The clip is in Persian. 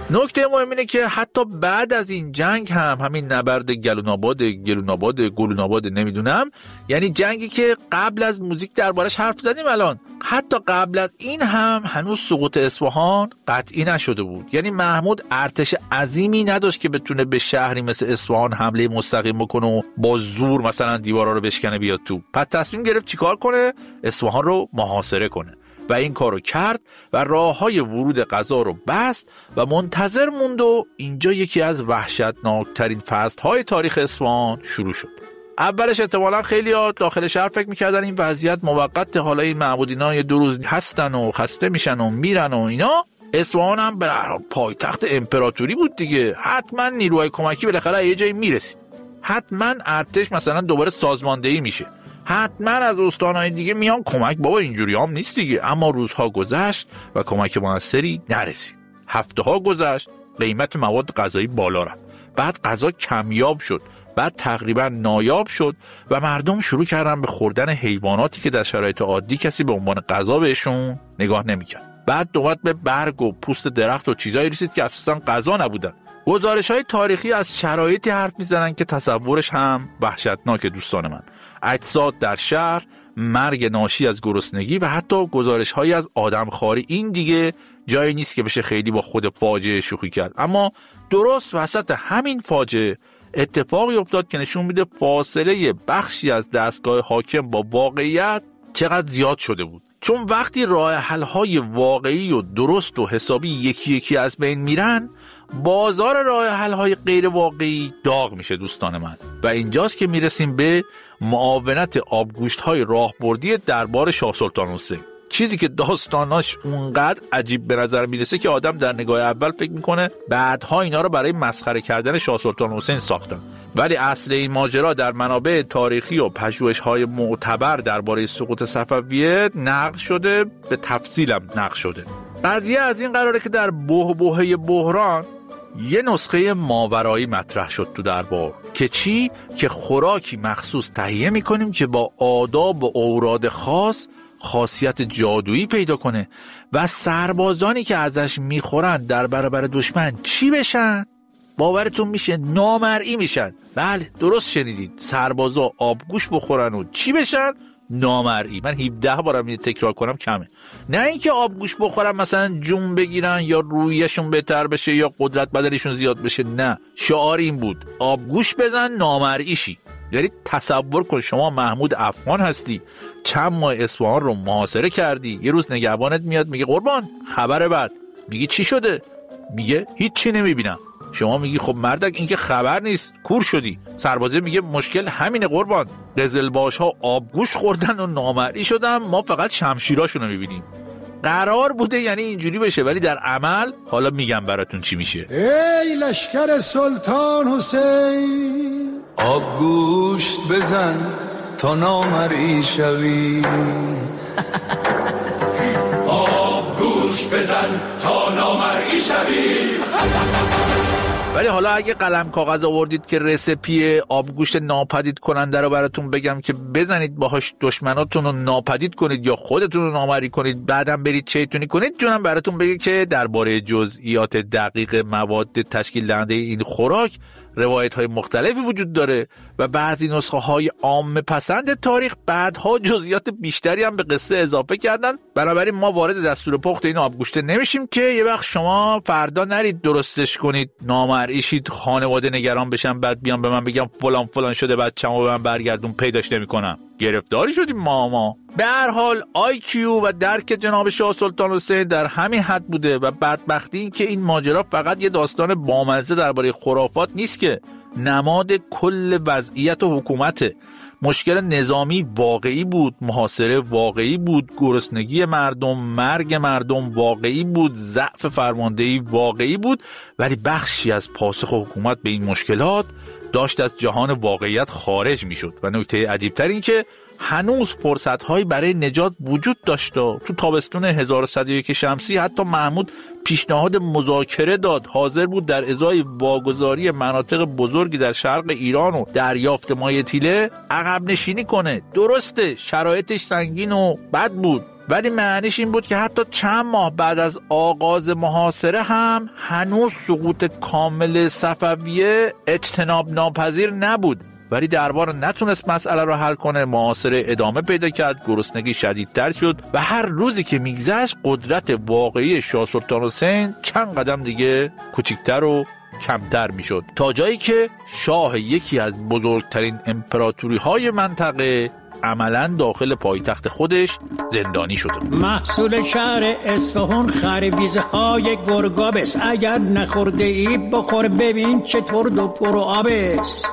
نکته مهم اینه که حتی بعد از این جنگ هم همین نبرد گلوناباد نمیدونم، یعنی جنگی که قبل از موزیک دربارش حرف زدیم الان، حتی قبل از این هم هنوز سقوط اصفهان قطعی نشده بود. یعنی محمود ارتش عظیمی نداشت که بتونه به شهری مثل اصفهان حمله مستقیم بکنه و با زور مثلا دیوارا رو بشکنه بیاد تو. پس تصمیم گرفت چیکار کنه؟ اصفهان رو محاصره کنه و این کارو کرد و راههای ورود غذا رو بست و منتظر موند و اینجا یکی از وحشتناکترین فصل‌های تاریخ اصفهان شروع شد. اولش احتمالاً خیلی‌ها داخل شهر فکر می‌کردن این وضعیت موقته، حالا این معبودینا یه 2 روز هستن و خسته میشن و میرن و اینا. اصفهان هم به پایتخت امپراتوری بود دیگه، حتما نیروهای کمکی بالاخره یه جایی میرسید، حتما ارتش مثلا دوباره سازماندهی میشه، حتما از استانهای دیگه میان کمک. بابا اینجوری هم نیست دیگه. اما روزها گذشت و کمک موثری نرسید. هفته‌ها گذشت، قیمت مواد غذایی بالا رفت، بعد غذا کمیاب شد، بعد تقریبا نایاب شد و مردم شروع کردن به خوردن حیواناتی که در شرایط عادی کسی به عنوان غذا بهشون نگاه نمی‌کرد. بعد نوبت به برگ و پوست درخت و چیزایی رسید که اصلا غذا نبودن. گزارش‌های تاریخی از شرایطی حرف می‌زنن که تصورش هم وحشتناکه دوستان من. اجساد در شهر، مرگ ناشی از گرسنگی و حتی گزارش‌هایی از آدمخواری. این دیگه جایی نیست که بشه خیلی با خود فاجعه شوخی کرد. اما درست وسط همین فاجعه اتفاقی افتاد که نشون میده فاصله بخشی از دستگاه حاکم با واقعیت چقدر زیاد شده بود. چون وقتی راه حل‌های واقعی و درست و حسابی یکی یکی از بین میرن، بازار راه حل‌های غیر واقعی داغ میشه دوستان من. و اینجاست که میرسیم به معاونت آبگوشت‌های راهبردی دربار شاه سلطان حسین. چیزی که داستاناش اونقدر عجیب به نظر میرسه که آدم در نگاه اول فکر میکنه بعدها اینا رو برای مسخره کردن شاه سلطان حسین ساختن، ولی اصل این ماجرا در منابع تاریخی و پژوهش‌های معتبر درباره سقوط صفویه نقل شده، به تفصیلم نقل شده. قضیه از این قراره که در بحبوحه بحران یه نسخه ماورایی مطرح شد تو دربار که چی؟ که خوراکی مخصوص تهیه میکنیم که با آداب و اوراد خاص خاصیت جادویی پیدا کنه و سربازانی که ازش میخورن در برابر دشمن چی بشن؟ باورتون میشه نامرئی میشن. بله درست شنیدید، سربازا آبگوش بخورن و چی بشن؟ نامرئی. من 17 بارم اینو تکرار کنم کمه. نه اینکه آبگوش بخورن مثلا جون بگیرن یا رویشون بهتر بشه یا قدرت بدنشون زیاد بشه، نه، شعار این بود آبگوش بزن نامرئی شی. یعنی تصور کن شما محمود افغان هستی، چند ماه اصفهان رو محاصره کردی، یه روز نگهبانت میاد میگه قربان خبر بد. میگی چی شده؟ میگه هیچی نمیبینم. شما میگی خب مردک این که خبر نیست، کور شدی. سربازه میگه مشکل همینه قربان، قزلباش ها آبگوش خوردن و نامرئی شدن، ما فقط شمشیراشون رو میبینیم. قرار بوده یعنی اینجوری بشه، ولی در عمل حالا میگم براتون چی میشه. ای لشکر سلطان حسین، آبگوشت بزن تا نامرئی شوی. آبگوشت بزن تا نامرئی شوی. ولی حالا اگه قلم کاغذ آوردید که رسپی آبگوشت ناپدید کننده رو براتون بگم که بزنید باهاش دشمناتون رو ناپدید کنید یا خودتون رو نامرئی کنید، بعدم برید چیتونی کنید، جونم براتون بگه که درباره جزئیات دقیق مواد تشکیل دهنده این خوراک روایت‌های مختلفی وجود داره و بعضی نسخه‌های عامه پسند تاریخ بعدها جزئیات بیشتری هم به قصه اضافه کردن. بنابراین ما وارد دستور پخت این آبگوشت نمیشیم که یه وقت شما فردا نرید درستش کنید، نامرئی شید، خانواده نگران بشن، بعد بیان به من بگم فلان فلان شده، بچه‌مو به من برگردون پیداش نمی‌کنم، گرفتاری شدیم ما. به هر حال IQ و درک جناب شاه سلطان حسین در همین حد بوده و بدبختی این که این ماجرا فقط یه داستان بامزه درباره خرافات نیست که نماد کل وضعیت و حکومته. مشکل نظامی واقعی بود، محاصره واقعی بود، گرسنگی مردم، مرگ مردم واقعی بود، ضعف فرماندهی واقعی بود، ولی بخشی از پاسخ حکومت به این مشکلات داشت از جهان واقعیت خارج میشد. و نکته عجیبتر این که هنوز فرصت‌هایی برای نجات وجود داشت. تو تابستون 1101 شمسی حتی محمود پیشنهاد مذاکره داد، حاضر بود در ازای واگذاری مناطق بزرگی در شرق ایران و دریافت مایه تیله عقب نشینی کنه. درسته شرایطش سنگین و بد بود، ولی معنیش این بود که حتی چند ماه بعد از آغاز محاصره هم هنوز سقوط کامل صفویه اجتناب ناپذیر نبود. ولی دربار نتونست مسئله رو حل کنه، محاصره ادامه پیدا کرد، گرسنگی شدیدتر شد و هر روزی که میگذشت قدرت واقعی شاه سلطان حسین چند قدم دیگه کوچکتر و کمتر میشد، تا جایی که شاه یکی از بزرگترین امپراتوری های منطقه عملاً داخل پایتخت خودش زندانی شده. محصول شهر اصفهان خربیزه های گرگابس، اگر نخورده ای بخور ببین چطور دو پرو آبس.